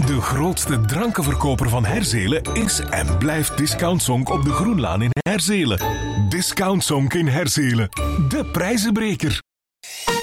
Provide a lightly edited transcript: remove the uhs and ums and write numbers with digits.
De grootste drankenverkoper van Herzelen is en blijft Discount Zonk op de Groenlaan in Herzelen. Discount Zonk in Herzelen. De prijzenbreker.